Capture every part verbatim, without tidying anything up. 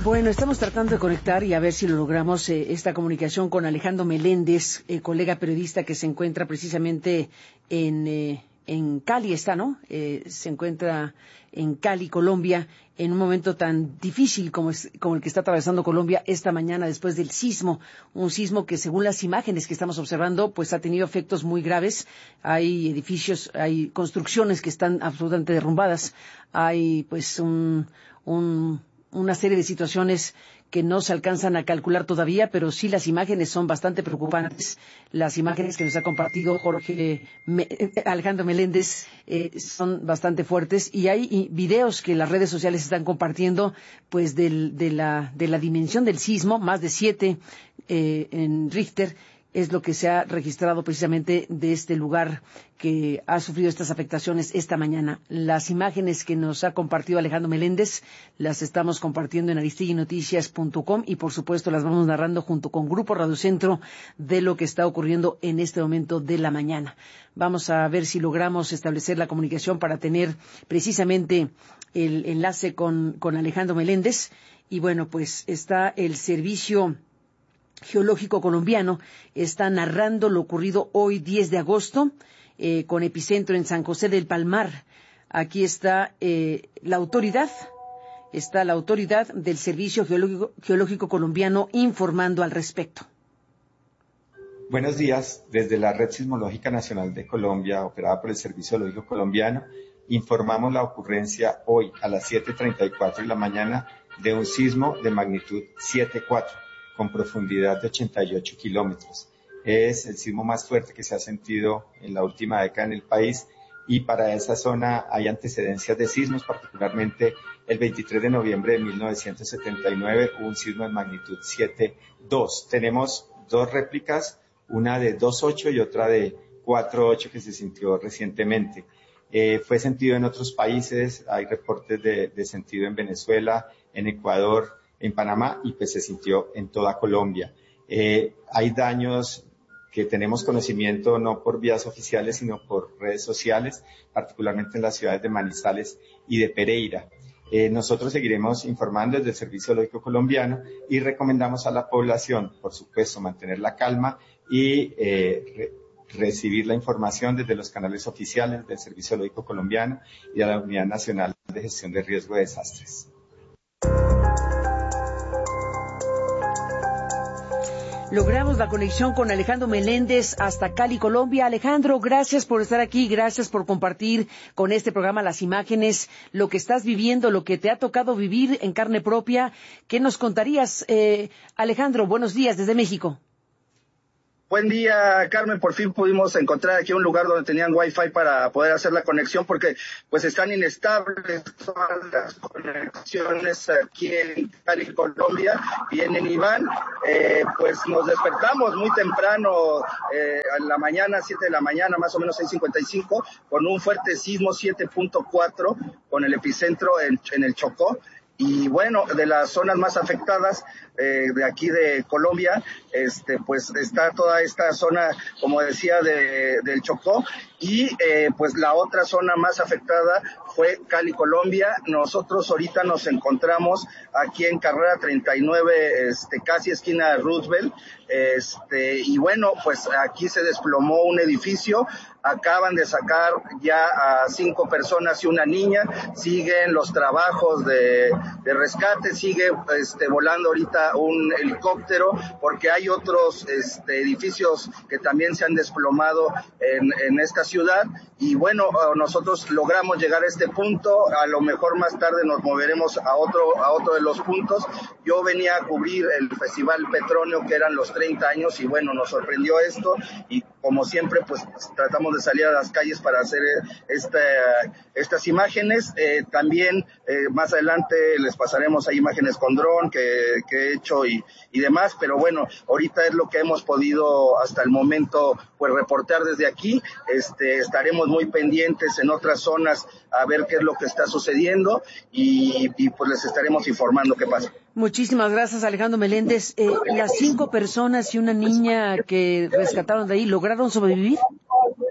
Bueno, estamos tratando de conectar y a ver si lo logramos eh, esta comunicación con Alejandro Meléndez, eh, colega periodista que se encuentra precisamente en, eh, en Cali, está, ¿no? Eh, se encuentra en Cali, Colombia, en un momento tan difícil como, es, como el que está atravesando Colombia esta mañana después del sismo, un sismo que según las imágenes que estamos observando, pues ha tenido efectos muy graves. Hay edificios, hay construcciones que están absolutamente derrumbadas, hay pues un... un una serie de situaciones que no se alcanzan a calcular todavía, pero sí las imágenes son bastante preocupantes. Las imágenes que nos ha compartido Jorge Me, Alejandro Meléndez eh, son bastante fuertes y hay y videos que las redes sociales están compartiendo, pues del, de la de la dimensión del sismo, más de siete eh, en Richter. Es lo que se ha registrado precisamente de este lugar que ha sufrido estas afectaciones esta mañana. Las imágenes que nos ha compartido Alejandro Meléndez las estamos compartiendo en aristegui noticias punto com y, por supuesto, las vamos narrando junto con Grupo Radio Centro de lo que está ocurriendo en este momento de la mañana. Vamos a ver si logramos establecer la comunicación para tener precisamente el enlace con, con Alejandro Meléndez. Y, bueno, pues está el servicio Geológico Colombiano, está narrando lo ocurrido hoy diez de agosto, eh, con epicentro en San José del Palmar. Aquí está eh, la autoridad, está la autoridad del Servicio Geológico, Geológico Colombiano informando al respecto. Buenos días, desde la Red Sismológica Nacional de Colombia, operada por el Servicio Geológico Colombiano, informamos la ocurrencia hoy a las siete treinta y cuatro de la mañana de un sismo de magnitud siete punto cuatro. Con profundidad de ochenta y ocho kilómetros. Es el sismo más fuerte que se ha sentido en la última década en el país y para esa zona hay antecedencias de sismos, particularmente el veintitrés de noviembre de mil novecientos setenta y nueve hubo un sismo de magnitud siete punto dos. Tenemos dos réplicas, una de dos punto ocho y otra de cuatro punto ocho que se sintió recientemente. Eh, fue sentido en otros países, hay reportes de, de sentido en Venezuela, en Ecuador, en Panamá y pues se sintió en toda Colombia. Eh, hay daños que tenemos conocimiento no por vías oficiales sino por redes sociales, particularmente en las ciudades de Manizales y de Pereira. Eh, nosotros seguiremos informando desde el Servicio Geológico Colombiano y recomendamos a la población, por supuesto, mantener la calma y eh, re recibir la información desde los canales oficiales del Servicio Geológico Colombiano y de la Unidad Nacional de Gestión de Riesgo de Desastres. Logramos la conexión con Alejandro Meléndez hasta Cali, Colombia. Alejandro, gracias por estar aquí, gracias por compartir con este programa las imágenes, lo que estás viviendo, lo que te ha tocado vivir en carne propia. ¿Qué nos contarías, eh, Alejandro? Buenos días desde México. Buen día, Carmen. Por fin pudimos encontrar aquí un lugar donde tenían wifi para poder hacer la conexión porque pues están inestables todas las conexiones aquí en Cali, Colombia. Y en el Iván, eh, pues nos despertamos muy temprano, eh, en la mañana, siete de la mañana, más o menos seis cincuenta y cinco, con un fuerte sismo siete punto cuatro, con el epicentro en, en el Chocó. Y bueno, de las zonas más afectadas eh, de aquí de Colombia, este, pues está toda esta zona, como decía, de, del Chocó, y eh, pues la otra zona más afectada fue Cali, Colombia. Nosotros ahorita nos encontramos aquí en Carrera treinta y nueve, este, casi esquina de Roosevelt, este, y bueno, pues aquí se desplomó un edificio. Acaban de sacar ya a cinco personas y una niña, siguen los trabajos de, de rescate, sigue este, volando ahorita un helicóptero, porque hay otros este, edificios que también se han desplomado en, en esta ciudad, y bueno, nosotros logramos llegar a este punto. A lo mejor más tarde nos moveremos a otro, a otro de los puntos. Yo venía a cubrir el Festival Petronio, que eran los treinta años, y bueno, nos sorprendió esto, y como siempre, pues tratamos de salir a las calles para hacer esta, estas imágenes. Eh, también eh, más adelante les pasaremos ahí imágenes con dron que, que he hecho y, y demás, pero bueno, ahorita es lo que hemos podido hasta el momento pues reportar desde aquí. Este, estaremos muy pendientes en otras zonas a ver qué es lo que está sucediendo y, y pues les estaremos informando qué pasa. Muchísimas gracias, Alejandro Meléndez. Eh, las cinco personas y una niña que rescataron de ahí, ¿lograron sobrevivir?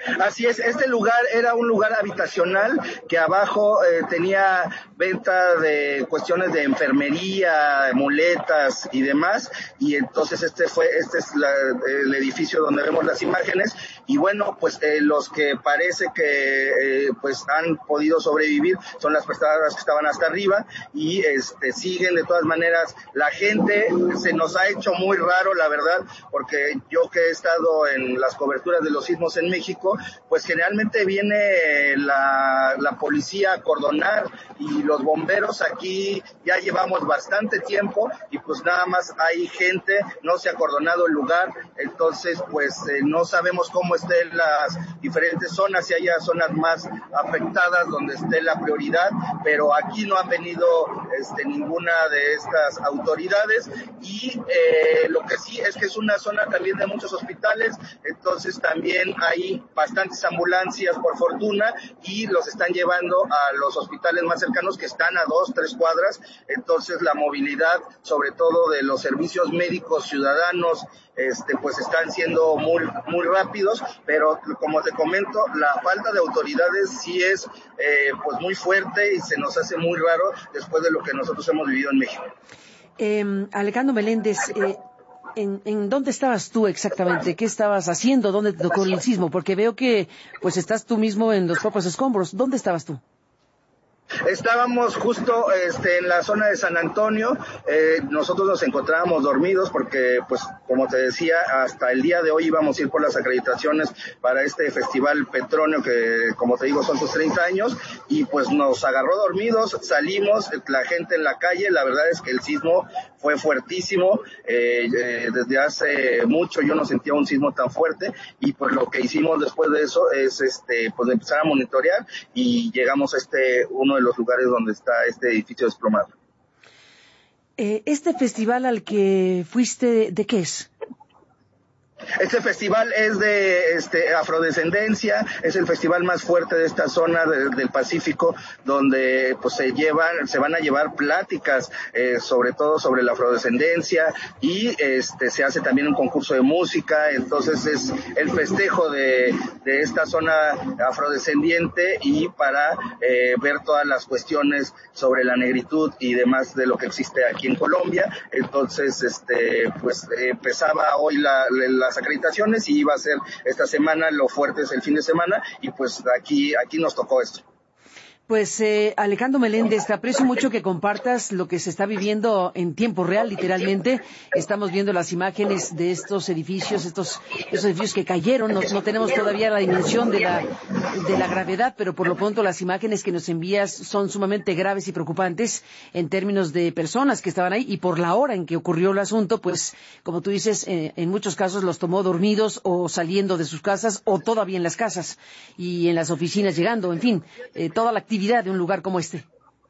Así es, este lugar era un lugar habitacional que abajo eh, tenía venta de cuestiones de enfermería, muletas y demás, y entonces este fue, este es la, el edificio donde vemos las imágenes, y bueno, pues eh, los que parece que eh, pues han podido sobrevivir son las personas que estaban hasta arriba, y este siguen de todas maneras. La gente se nos ha hecho muy raro, la verdad, porque yo que he estado en las coberturas de los sismos en México, pues generalmente viene la, la policía a acordonar, y los bomberos aquí ya llevamos bastante tiempo y pues nada más hay gente, no se ha acordonado el lugar, entonces pues eh, no sabemos cómo estén las diferentes zonas, si haya zonas más afectadas donde esté la prioridad, pero aquí no han venido este, ninguna de estas autoridades, y eh, lo que sí es que es una zona también de muchos hospitales, entonces también hay bastantes ambulancias por fortuna, y los están llevando a los hospitales más cercanos que están a dos, tres cuadras, entonces la movilidad, sobre todo de los servicios médicos ciudadanos, este, pues están siendo muy, muy rápidos, pero como te comento, la falta de autoridades sí es eh, pues muy fuerte y se nos hace muy raro después de lo que nosotros hemos vivido en México. Eh, Alejandro Meléndez, eh, ¿en, ¿en dónde estabas tú exactamente? ¿Qué estabas haciendo? ¿Dónde te tocó el sismo? Porque veo que pues estás tú mismo en los propios escombros. ¿Dónde estabas tú? Estábamos justo este, en la zona de San Antonio, eh, nosotros nos encontrábamos dormidos porque, pues, como te decía, hasta el día de hoy íbamos a ir por las acreditaciones para este festival Petronio, que, como te digo, son sus treinta años, y pues nos agarró dormidos, salimos, la gente en la calle, la verdad es que el sismo fue fuertísimo, eh, eh, desde hace mucho yo no sentía un sismo tan fuerte, y pues lo que hicimos después de eso es, este, pues empezar a monitorear, y llegamos a este, uno de los lugares donde está este edificio desplomado. Eh, ¿Este festival al que fuiste, de qué es? Este festival es de este, afrodescendencia, es el festival más fuerte de esta zona de, del Pacífico, donde pues se llevan, se van a llevar pláticas, eh, sobre todo sobre la afrodescendencia, y este se hace también un concurso de música, entonces es el festejo de, de esta zona afrodescendiente, y para eh, ver todas las cuestiones sobre la negritud y demás de lo que existe aquí en Colombia. Entonces, este pues eh, empezaba hoy la, la las acreditaciones y iba a ser esta semana, lo fuerte es el fin de semana, y pues aquí aquí nos tocó esto. Pues eh, Alejandro Meléndez, te aprecio mucho que compartas lo que se está viviendo en tiempo real, literalmente. Estamos viendo las imágenes de estos edificios, estos, estos edificios que cayeron. No, no tenemos todavía la dimensión de la, de la gravedad, pero por lo pronto las imágenes que nos envías son sumamente graves y preocupantes en términos de personas que estaban ahí, y por la hora en que ocurrió el asunto, pues como tú dices, eh, en muchos casos los tomó dormidos o saliendo de sus casas o todavía en las casas y en las oficinas llegando, en fin, eh, toda la actividad de un lugar como este.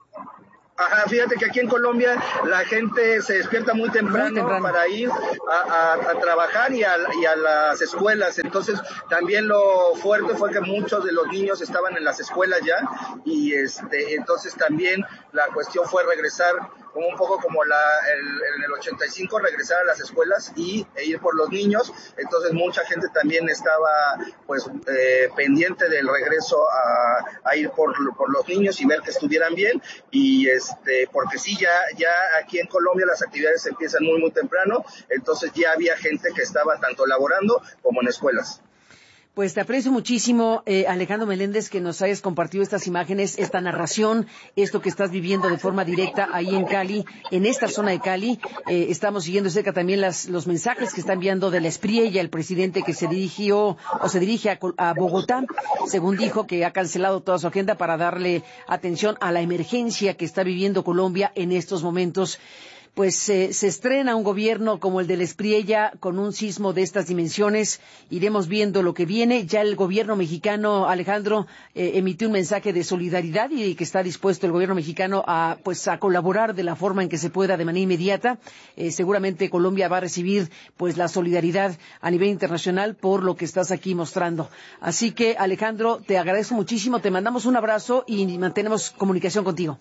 Ajá, fíjate que aquí en Colombia la gente se despierta muy temprano, muy temprano. para ir a, a, a trabajar y a, y a las escuelas. Entonces también lo fuerte fue que muchos de los niños estaban en las escuelas ya, y este entonces también la cuestión fue regresar como un poco como la el, en el ochenta y cinco, regresar a las escuelas y e ir por los niños. Entonces mucha gente también estaba pues eh, pendiente del regreso a, a ir por, por los niños y ver que estuvieran bien, y este porque sí, ya ya aquí en Colombia las actividades empiezan muy muy temprano, entonces ya había gente que estaba tanto laborando como en escuelas. Pues te aprecio muchísimo, eh, Alejandro Meléndez, que nos hayas compartido estas imágenes, esta narración, esto que estás viviendo de forma directa ahí en Cali, en esta zona de Cali. Eh, estamos siguiendo de cerca también las, los mensajes que está enviando de la Espriella, el presidente que se dirigió o se dirige a, a Bogotá, según dijo que ha cancelado toda su agenda para darle atención a la emergencia que está viviendo Colombia en estos momentos. Pues eh, se estrena un gobierno como el de la Espriella con un sismo de estas dimensiones. Iremos viendo lo que viene. Ya el gobierno mexicano, Alejandro, eh, emitió un mensaje de solidaridad y que está dispuesto el gobierno mexicano a pues a colaborar de la forma en que se pueda de manera inmediata. Eh, seguramente Colombia va a recibir pues la solidaridad a nivel internacional por lo que estás aquí mostrando. Así que, Alejandro, te agradezco muchísimo, te mandamos un abrazo y mantenemos comunicación contigo.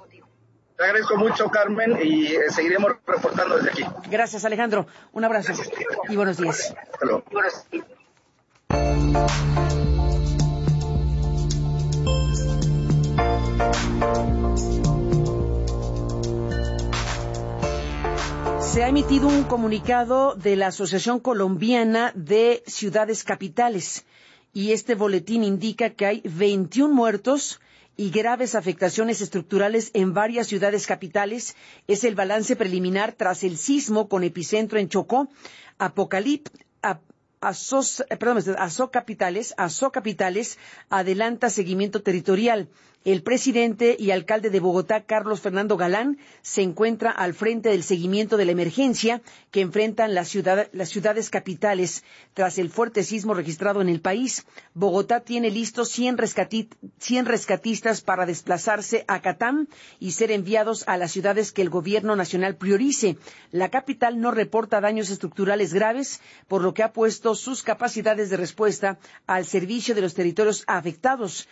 Te agradezco mucho, Carmen, y eh, seguiremos reportando desde aquí. Gracias, Alejandro. Un abrazo y buenos días. Hasta luego. Se ha emitido un comunicado de la Asociación Colombiana de Ciudades Capitales y este boletín indica que hay veintiún muertos y graves afectaciones estructurales en varias ciudades capitales. Es el balance preliminar tras el sismo con epicentro en Chocó. Apocalip, ap, Asos, perdón, Asocapitales, Asocapitales adelanta seguimiento territorial. El presidente y alcalde de Bogotá, Carlos Fernando Galán, se encuentra al frente del seguimiento de la emergencia que enfrentan las, ciudad, las ciudades capitales tras el fuerte sismo registrado en el país. Bogotá tiene listos cien, rescati, cien rescatistas para desplazarse a Catam y ser enviados a las ciudades que el gobierno nacional priorice. La capital no reporta daños estructurales graves, por lo que ha puesto sus capacidades de respuesta al servicio de los territorios afectados.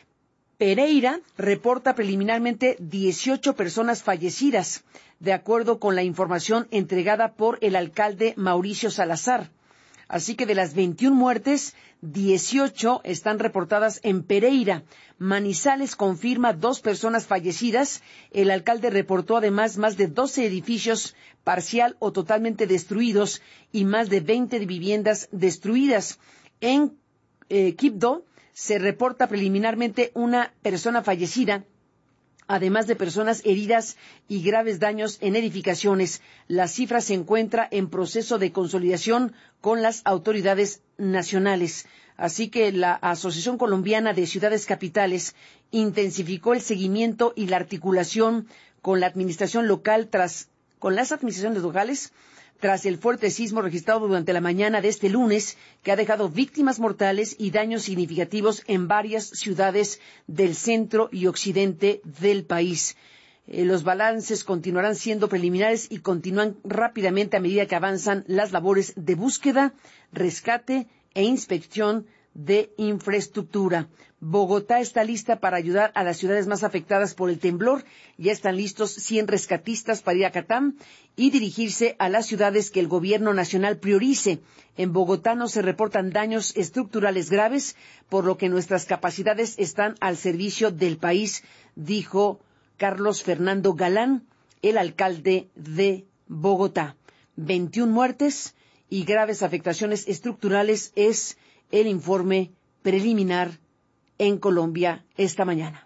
Pereira reporta preliminarmente dieciocho personas fallecidas, de acuerdo con la información entregada por el alcalde Mauricio Salazar. Así que de las veintiún muertes, dieciocho están reportadas en Pereira. Manizales confirma dos personas fallecidas. El alcalde reportó además más de doce edificios parcial o totalmente destruidos y más de veinte viviendas destruidas. En eh, Quibdó se reporta preliminarmente una persona fallecida, además de personas heridas y graves daños en edificaciones. La cifra se encuentra en proceso de consolidación con las autoridades nacionales. Así que la Asociación Colombiana de Ciudades Capitales intensificó el seguimiento y la articulación con la administración local tras, con las administraciones locales tras el fuerte sismo registrado durante la mañana de este lunes, que ha dejado víctimas mortales y daños significativos en varias ciudades del centro y occidente del país. Eh, los balances continuarán siendo preliminares y continúan rápidamente a medida que avanzan las labores de búsqueda, rescate e inspección de infraestructura. Bogotá está lista para ayudar a las ciudades más afectadas por el temblor. Ya están listos cien rescatistas para ir a Catam y dirigirse a las ciudades que el gobierno nacional priorice. En Bogotá no se reportan daños estructurales graves, por lo que nuestras capacidades están al servicio del país, dijo Carlos Fernando Galán, el alcalde de Bogotá. veintiún muertes y graves afectaciones estructurales es el informe preliminar en Colombia esta mañana.